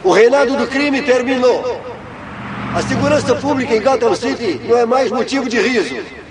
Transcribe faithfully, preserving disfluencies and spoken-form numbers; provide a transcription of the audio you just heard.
O reinado do crime terminou. A segurança pública em Gotham City não é mais motivo de riso.